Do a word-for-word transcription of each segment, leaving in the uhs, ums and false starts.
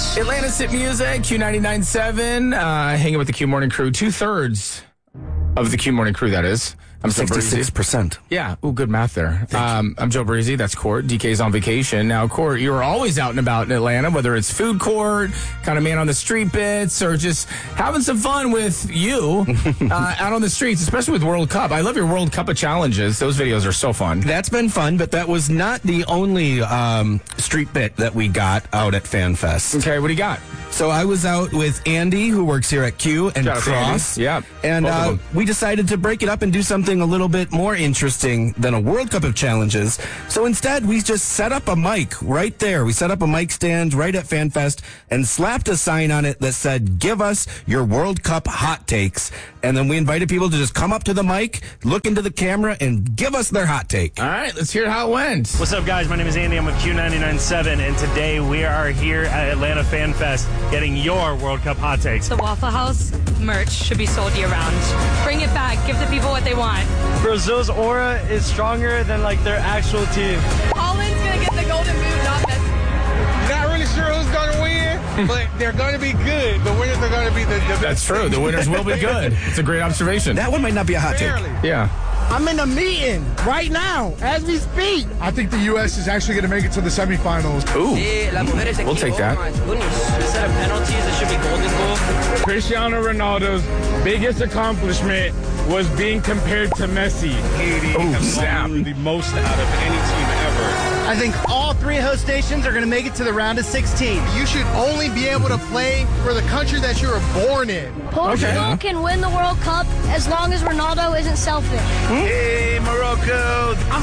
Atlanta's hit music, Q ninety-nine point seven, uh, hanging with the Q Morning Crew. Two-thirds of the Q Morning Crew, that is. I'm sixty-six percent. Yeah. Ooh, good math there. Um, I'm Joe Breezy. That's Court. D K's on vacation. Now, Court, you're always out and about in Atlanta, whether it's food court, kind of man on the street bits, or just having some fun with you uh, out on the streets, especially with World Cup. I love your World Cup of challenges. Those videos are so fun. That's been fun, but that was not the only um, street bit that we got out at FanFest. Okay, what do you got? So I was out with Andy, who works here at Q, and Shout out to Cross. Andy. Yeah, And both of uh, them. we decided to break it up and do something a little bit more interesting than a World Cup of challenges. So instead, we just set up a mic right there. We set up a mic stand right at FanFest and slapped a sign on it that said, "Give us your World Cup hot takes." And then we invited people to just come up to the mic, look into the camera, and give us their hot take. All right, let's hear how it went. What's up, guys? My name is Andy. I'm with Q ninety-nine point seven, and today we are here at Atlanta Fan Fest getting your World Cup hot takes. The Waffle House merch should be sold year-round. Bring it back. Give the people what they want. Brazil's aura is stronger than, like, their actual team. Holland's going to get the golden boot, not Messi. Not really sure who's going to win, but they're going to be good. The winners are going to be the, the That's true. The winners will be good. It's a great observation. That one might not be a hot Barely. take. Yeah. I'm in a meeting right now as we speak. I think the U S is actually going to make it to the semifinals. Ooh. We'll take that. Instead of penalties, it should be golden goal. Cristiano Ronaldo's biggest accomplishment was being compared to Messi. Haiti has gotten the most out of any team ever. I think all three host nations are going to make it to the round of sixteen. You should only be able to play for the country that you were born in. Portugal can win the World Cup as long as Ronaldo isn't selfish. Hey, Morocco. I'm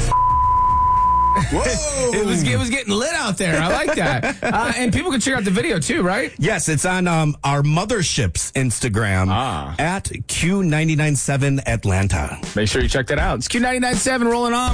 Whoa. it was it was getting lit out there. I like that. Uh, and people can check out the video too, right? Yes, it's on um, our mothership's Instagram Ah. at Q ninety-nine point seven Atlanta. Make sure you check that out. It's Q ninety-nine point seven rolling on.